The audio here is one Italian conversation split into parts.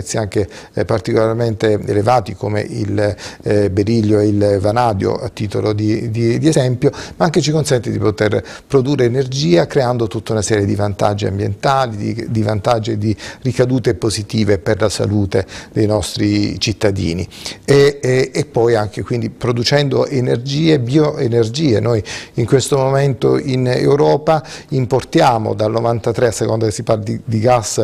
prezzi anche particolarmente elevati come il berillio e il vanadio, a titolo di esempio, ma anche ci consente di poter produrre energia creando tutta una serie di vantaggi ambientali, di vantaggi e di ricadute positive per la salute dei nostri cittadini e poi anche quindi producendo energie, bioenergie. Noi in questo momento in Europa importiamo dal 93, a seconda che si parli di gas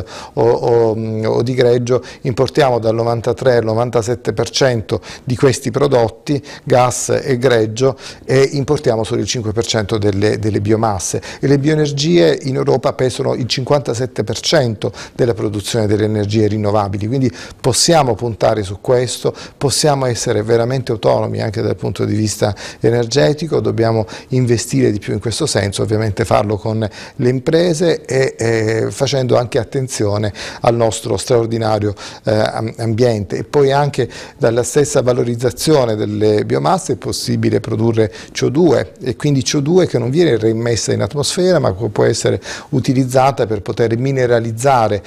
o di greggio, importiamo dal 93 al 97% di questi prodotti, gas e greggio, e importiamo solo il 5% delle biomasse, e le bioenergie in Europa pesano il 57% della produzione delle energie rinnovabili, quindi possiamo puntare su questo, possiamo essere veramente autonomi anche dal punto di vista energetico. Dobbiamo investire di più in questo senso, ovviamente farlo con le imprese e facendo anche attenzione al nostro straordinario ambiente. E poi anche dalla stessa valorizzazione delle biomasse è possibile produrre CO2, e quindi CO2 che non viene reimmessa in atmosfera ma può essere utilizzata per poter mineralizzare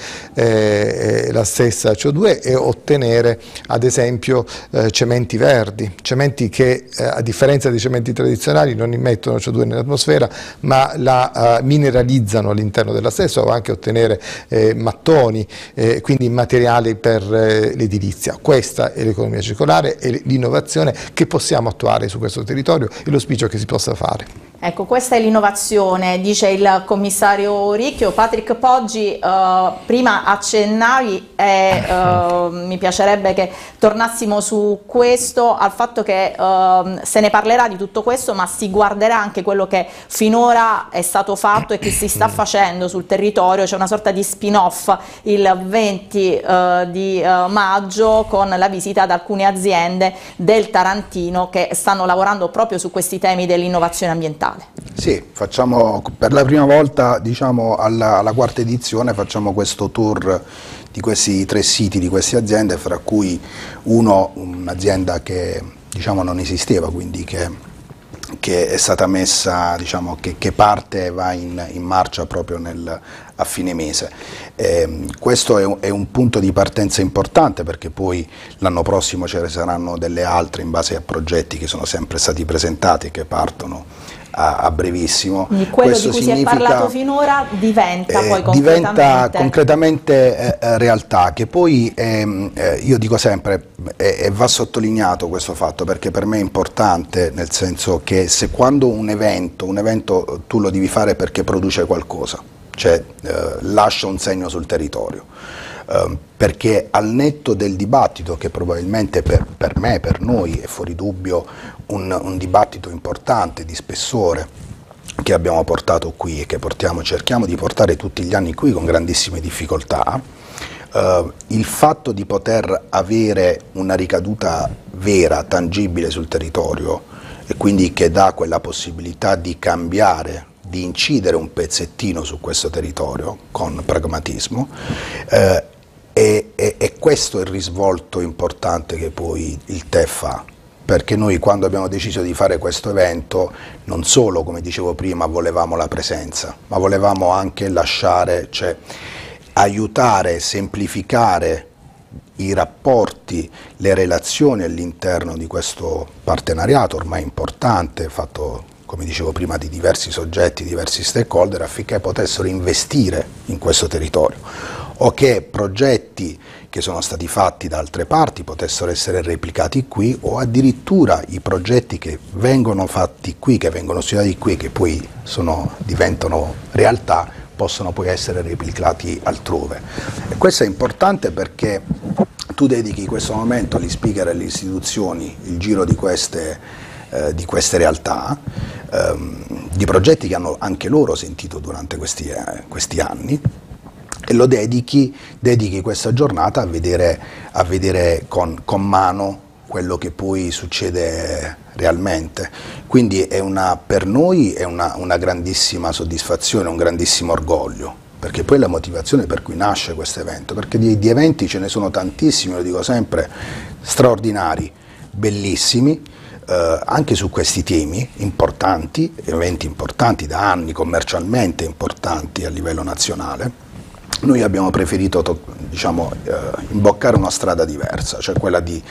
la stessa CO2 e ottenere ad esempio cementi verdi, cementi che a differenza dei cementi tradizionali non immettono CO2 nell'atmosfera ma la mineralizzano all'interno della stessa, o anche ottenere mattoni, quindi materiali per l'edilizia. Questa è l'economia circolare e l'innovazione che possiamo attuare su questo territorio e l'auspicio che si possa fare. Ecco, questa è l'innovazione, dice il commissario Ricchio. Patrick Poggi, prima accennavi e mi piacerebbe che tornassimo su questo, al fatto che se ne parlerà di tutto questo, ma si guarderà anche quello che finora è stato fatto e che si sta facendo sul territorio. C'è una sorta di spin-off il 20 di maggio con la visita ad alcune aziende del Tarantino che stanno lavorando proprio su questi temi dell'innovazione ambientale. Sì, facciamo per la prima volta, diciamo alla quarta edizione, facciamo questo tour di questi 3 siti, di queste aziende, fra cui un'azienda che diciamo non esisteva, quindi che è stata messa, diciamo che parte e va in marcia proprio a fine mese. Questo è un punto di partenza importante, perché poi l'anno prossimo ce ne saranno delle altre in base a progetti che sono sempre stati presentati e che partono a brevissimo. Quindi quello Questo di cui si è parlato finora diventa poi concretamente realtà, che poi io dico sempre e va sottolineato questo fatto, perché per me è importante, nel senso che se quando un evento tu lo devi fare perché produce qualcosa, cioè lascia un segno sul territorio, perché al netto del dibattito che probabilmente per me, per noi è fuori dubbio un dibattito importante, di spessore, che abbiamo portato qui e che cerchiamo di portare tutti gli anni qui con grandissime difficoltà, il fatto di poter avere una ricaduta vera, tangibile sul territorio, e quindi che dà quella possibilità di cambiare, di incidere un pezzettino su questo territorio con pragmatismo, e questo è il risvolto importante che poi il TEF ha, perché noi quando abbiamo deciso di fare questo evento non solo, come dicevo prima, volevamo la presenza, ma volevamo anche lasciare, cioè aiutare, semplificare i rapporti, le relazioni all'interno di questo partenariato ormai importante, fatto, come dicevo prima, di diversi soggetti, diversi stakeholder, affinché potessero investire in questo territorio, o che progetti che sono stati fatti da altre parti potessero essere replicati qui, o addirittura i progetti che vengono fatti qui, che vengono studiati qui, che poi diventano realtà, possono poi essere replicati altrove. E questo è importante perché tu dedichi in questo momento agli speaker e alle istituzioni il giro di queste realtà, di progetti che hanno anche loro sentito durante questi anni, e lo dedichi questa giornata a vedere con mano quello che poi succede realmente. Quindi per noi è una grandissima soddisfazione, un grandissimo orgoglio, perché poi è la motivazione per cui nasce questo evento, perché di eventi ce ne sono tantissimi, lo dico sempre, straordinari, bellissimi, anche su questi temi importanti, eventi importanti da anni, commercialmente importanti a livello nazionale, noi abbiamo preferito diciamo, imboccare una strada diversa, cioè quella di